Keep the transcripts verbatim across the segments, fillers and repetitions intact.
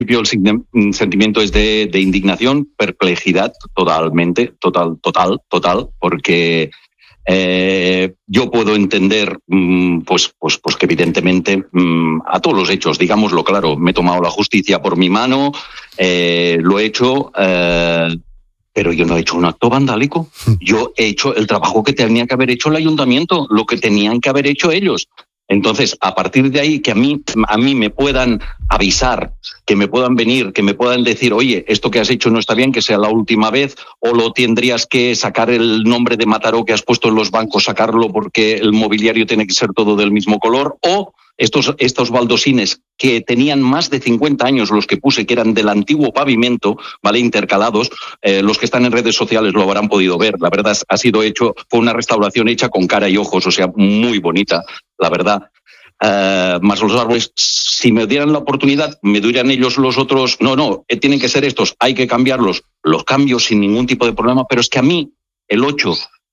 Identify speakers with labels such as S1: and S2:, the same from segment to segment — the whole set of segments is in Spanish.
S1: principio el sentimiento es de, de indignación, perplejidad, totalmente, total, total, total, porque eh, yo puedo entender, mmm, pues, pues, pues que evidentemente mmm, a todos los hechos, digámoslo claro, me he tomado la justicia por mi mano, eh, lo he hecho, eh, pero yo no he hecho un acto vandálico. Yo he hecho el trabajo que tenía que haber hecho el ayuntamiento, lo que tenían que haber hecho ellos. Entonces, a partir de ahí, que a mí, a mí me puedan avisar, que me puedan venir, que me puedan decir, oye, esto que has hecho no está bien, que sea la última vez, o lo tendrías que sacar el nombre de Mataró que has puesto en los bancos, sacarlo porque el mobiliario tiene que ser todo del mismo color, o estos, estos baldosines que tenían más de cincuenta años, los que puse, que eran del antiguo pavimento, ¿vale? Intercalados, eh, los que están en redes sociales lo habrán podido ver. La verdad, ha sido hecho, fue una restauración hecha con cara y ojos, o sea, muy bonita, la verdad. Uh, más los árboles, si me dieran la oportunidad, me dirían ellos los otros, no, no, eh, tienen que ser estos, hay que cambiarlos, los cambio sin ningún tipo de problema, pero es que a mí, el ocho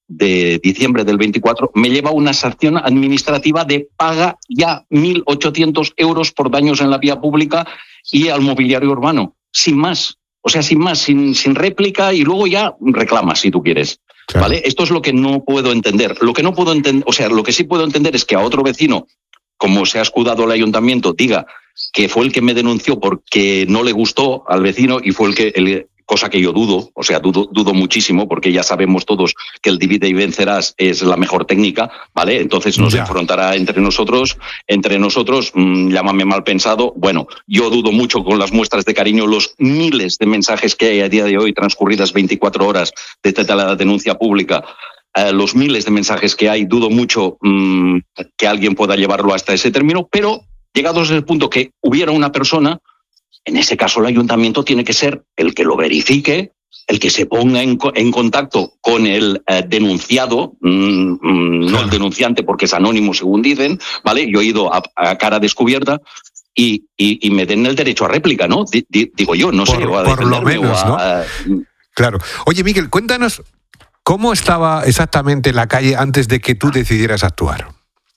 S1: de diciembre del veinticuatro, me lleva una sanción administrativa de paga ya mil ochocientos euros por daños en la vía pública y al mobiliario urbano, sin más, o sea, sin más, sin, sin réplica, y luego ya reclamas si tú quieres. Claro. ¿Vale? Esto es lo que no puedo entender. Lo que no puedo entender, o sea, lo que sí puedo entender es que a otro vecino, como se ha escudado el ayuntamiento, diga que fue el que me denunció porque no le gustó al vecino y fue el que, el, cosa que yo dudo, o sea, dudo, dudo muchísimo, porque ya sabemos todos que el divide y vencerás es la mejor técnica, ¿vale? Entonces nos ya. enfrentará entre nosotros, entre nosotros, mmm, llámame mal pensado. Bueno, yo dudo mucho con las muestras de cariño, los miles de mensajes que hay a día de hoy, transcurridas veinticuatro horas desde la denuncia pública. Uh, los miles de mensajes que hay, dudo mucho mmm, que alguien pueda llevarlo hasta ese término, pero llegados al punto que hubiera una persona, en ese caso el ayuntamiento tiene que ser el que lo verifique, el que se ponga en, en contacto con el eh, denunciado, mmm, mmm, no el denunciante porque es anónimo según dicen, ¿vale? Yo he ido a, a cara descubierta y, y, y me den el derecho a réplica, ¿no? D- d- digo yo, no
S2: por,
S1: sé. O a
S2: por lo menos,
S1: a,
S2: ¿no?
S1: A,
S2: claro. Oye, Miquel, cuéntanos, ¿cómo estaba exactamente la calle antes de que tú decidieras actuar?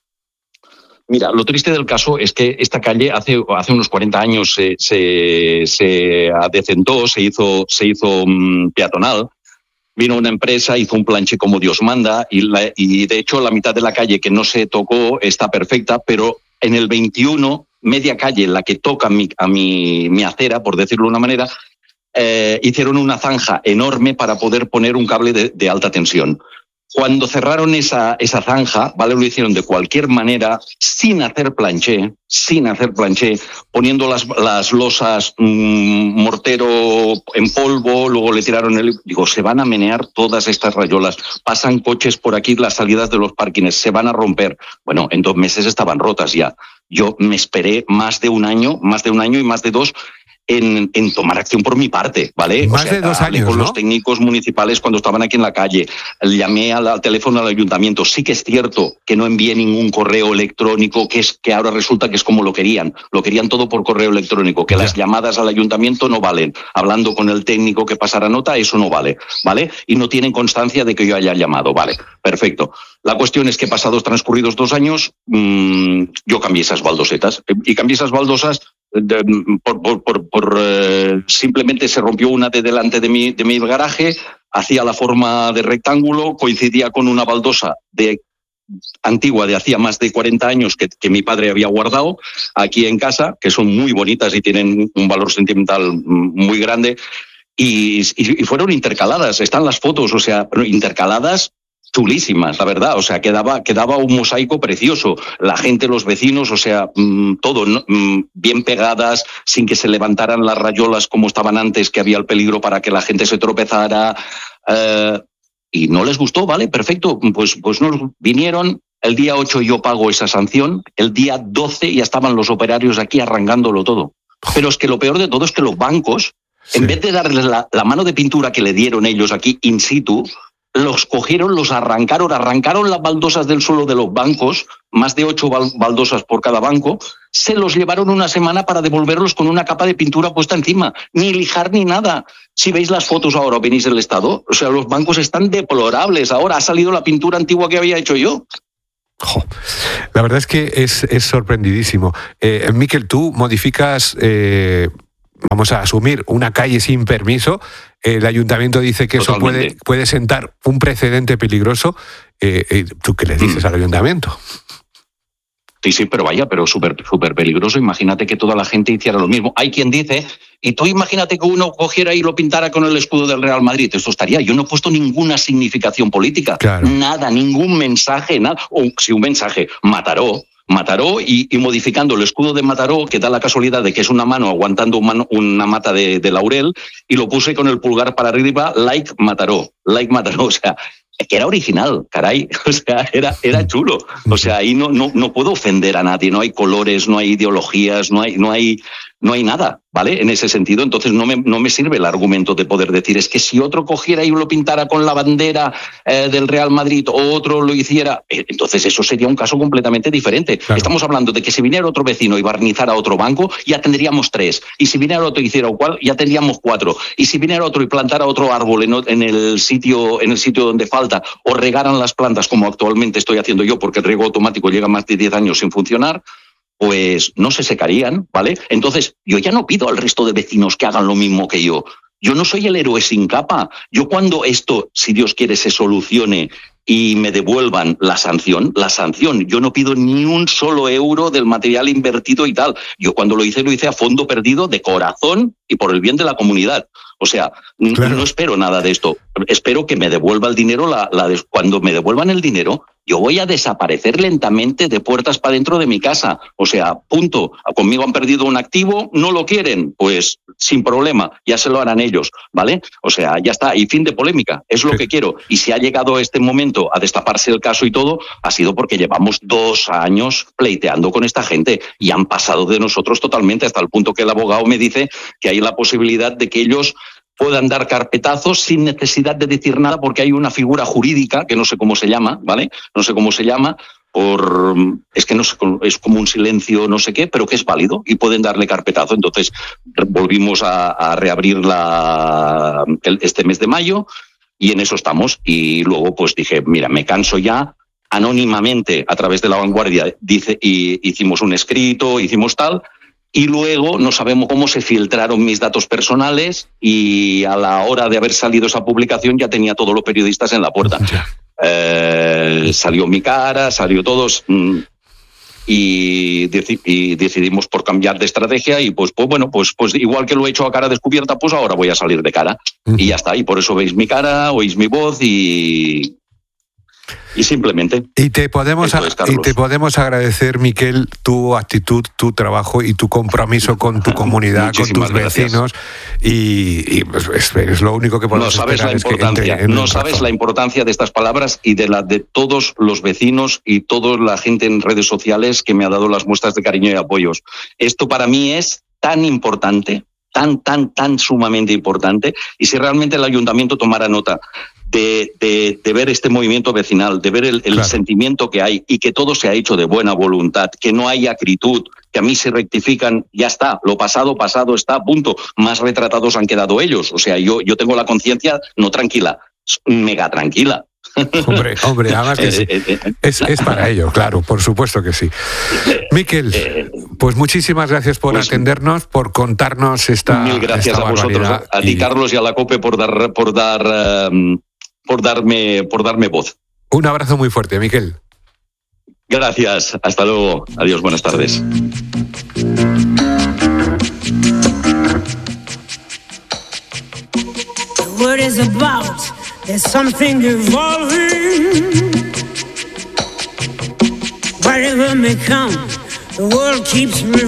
S1: Mira, lo triste del caso es que esta calle hace, hace unos cuarenta años se, se, se adecentó, se hizo, se hizo um, peatonal. Vino una empresa, hizo un planche como Dios manda y, la, y de hecho la mitad de la calle que no se tocó está perfecta, pero en el veintiuno, media calle, la que toca mi, a mi, mi acera, por decirlo de una manera, eh, hicieron una zanja enorme para poder poner un cable de, de alta tensión. Cuando cerraron esa, esa zanja, ¿vale? Lo hicieron de cualquier manera, sin hacer planché, sin hacer planché, poniendo las, las losas mmm, mortero en polvo, luego le tiraron el... Digo, se van a menear todas estas rayolas, pasan coches por aquí, las salidas de los parkings, se van a romper. Bueno, en dos meses estaban rotas ya. Yo me esperé más de un año, más de un año y más de dos, En, en tomar acción por mi parte, ¿vale?
S2: Más
S1: o sea,
S2: de dos años,
S1: con
S2: ¿no?
S1: los técnicos municipales cuando estaban aquí en la calle, llamé al, al teléfono al ayuntamiento. Sí que es cierto que no envié ningún correo electrónico, que es que ahora resulta que es como lo querían. Lo querían todo por correo electrónico, que ya. Las llamadas al ayuntamiento no valen. Hablando con el técnico que pasara nota, eso no vale, ¿vale? Y no tienen constancia de que yo haya llamado, ¿vale? Perfecto. La cuestión es que pasados transcurridos dos años, mmm, yo cambié esas baldosetas. Y cambié esas baldosas De, por, por, por, por eh, simplemente se rompió una de delante de mi, de mi garaje, hacía la forma de rectángulo, coincidía con una baldosa de antigua de hacía más de cuarenta años que, que mi padre había guardado aquí en casa, que son muy bonitas y tienen un valor sentimental muy grande, y, y, y fueron intercaladas, están las fotos, o sea, intercaladas chulísimas, la verdad, o sea, quedaba, quedaba un mosaico precioso, la gente, los vecinos, o sea, mmm, todo, ¿no? mmm, bien pegadas, sin que se levantaran las rayolas como estaban antes, que había el peligro para que la gente se tropezara, eh, y no les gustó, vale, perfecto, pues, pues nos vinieron, el día ocho yo pago esa sanción, el día doce ya estaban los operarios aquí arrancándolo todo, pero es que lo peor de todo es que los bancos, sí. en vez de darles la, la mano de pintura que le dieron ellos aquí in situ, los cogieron, los arrancaron, arrancaron las baldosas del suelo de los bancos, más de ocho baldosas por cada banco, se los llevaron una semana para devolverlos con una capa de pintura puesta encima, ni lijar ni nada. Si veis las fotos ahora o venís del estado, o sea, los bancos están deplorables. Ahora ha salido la pintura antigua que había hecho yo.
S2: Jo, la verdad es que es, es sorprendidísimo. Eh, Miquel, tú modificas... Eh... vamos a asumir, una calle sin permiso, el ayuntamiento dice que Totalmente. eso puede, puede sentar un precedente peligroso. Eh, eh, ¿Tú qué le dices mm. al ayuntamiento?
S1: Sí, sí, pero vaya, pero súper súper peligroso. Imagínate que toda la gente hiciera lo mismo. Hay quien dice, y tú imagínate que uno cogiera y lo pintara con el escudo del Real Madrid. Esto estaría. Yo no he puesto ninguna significación política.
S2: Claro.
S1: Nada, ningún mensaje, nada. O si un mensaje, Mataró. Mataró y, y modificando el escudo de Mataró, que da la casualidad de que es una mano aguantando un mano, una mata de, de laurel, y lo puse con el pulgar para arriba, like Mataró, like Mataró. O sea, que era original, caray, o sea, era, era chulo. O sea, ahí no, no, no puedo ofender a nadie, no hay colores, no hay ideologías, no hay, no hay, no hay nada, ¿vale? En ese sentido, entonces no me, no me sirve el argumento de poder decir, es que si otro cogiera y lo pintara con la bandera eh, del Real Madrid o otro lo hiciera, eh, entonces eso sería un caso completamente diferente. Claro. Estamos hablando de que si viniera otro vecino y barnizara otro banco, ya tendríamos tres. Y si viniera otro y hiciera igual, ya tendríamos cuatro. Y si viniera otro y plantara otro árbol en, en, el sitio, en el sitio donde falta, o regaran las plantas como actualmente estoy haciendo yo, porque el riego automático llega más de diez años sin funcionar, pues no se secarían, ¿vale? Entonces, yo ya no pido al resto de vecinos que hagan lo mismo que yo. Yo no soy el héroe sin capa. Yo cuando esto, si Dios quiere, se solucione y me devuelvan la sanción, la sanción, yo no pido ni un solo euro del material invertido y tal. Yo cuando lo hice, lo hice a fondo perdido, de corazón y por el bien de la comunidad. O sea, claro. no espero nada de esto. Espero que me devuelva el dinero. La, la de, cuando me devuelvan el dinero, yo voy a desaparecer lentamente de puertas para dentro de mi casa. O sea, punto. Conmigo han perdido un activo, no lo quieren, pues sin problema, ya se lo harán ellos, ¿vale? O sea, ya está. Y fin de polémica, es lo sí. que quiero. Y si ha llegado este momento a destaparse el caso y todo, ha sido porque llevamos dos años pleiteando con esta gente y han pasado de nosotros totalmente, hasta el punto que el abogado me dice que hay la posibilidad de que ellos puedan dar carpetazos sin necesidad de decir nada, porque hay una figura jurídica que no sé cómo se llama, ¿vale? No sé cómo se llama, por es que no sé, es como un silencio, no sé qué, pero que es válido y pueden darle carpetazo. Entonces volvimos a, a reabrir la, el, este mes de mayo y en eso estamos. Y luego pues dije, mira, me canso ya. Anónimamente, a través de La Vanguardia, dice, y hicimos un escrito, hicimos tal. Y luego no sabemos cómo se filtraron mis datos personales y a la hora de haber salido esa publicación ya tenía todos los periodistas en la puerta. Eh, salió mi cara, salió todos y, deci- y decidimos por cambiar de estrategia y pues, pues bueno, pues, pues igual que lo he hecho a cara descubierta, pues ahora voy a salir de cara. Uh-huh. Y ya está, y por eso veis mi cara, oís mi voz y... Y simplemente.
S2: Y te podemos a, y te podemos agradecer, Miquel, tu actitud, tu trabajo y tu compromiso con tu comunidad, con tus vecinos. Y, y pues, es, es lo único que podemos
S1: no sabes
S2: esperar.
S1: La importancia,
S2: es que entre,
S1: no sabes razón. La importancia de estas palabras y de la de todos los vecinos y toda la gente en redes sociales que me ha dado las muestras de cariño y apoyos. Esto para mí es tan importante, tan, tan, tan sumamente importante. Y si realmente el ayuntamiento tomara nota De, de, de ver este movimiento vecinal, de ver el, el claro. sentimiento que hay y que todo se ha hecho de buena voluntad, que no hay acritud, que a mí se rectifican, ya está, lo pasado, pasado está, punto. Más retratados han quedado ellos. O sea, yo, yo tengo la conciencia no tranquila, mega tranquila.
S2: Hombre, hombre, además que sí. Es, es para ello, claro, por supuesto que sí. Miquel, pues muchísimas gracias por pues, atendernos, por contarnos esta
S1: Mil gracias
S2: esta
S1: a vosotros, a ti, y... Carlos, y a la COPE por dar, por dar, um, por darme, por darme voz.
S2: Un abrazo muy fuerte, Miquel.
S1: Gracias, hasta luego. Adiós, buenas tardes. What is about? There's something evolving. Whatever may come, the world keeps revolving.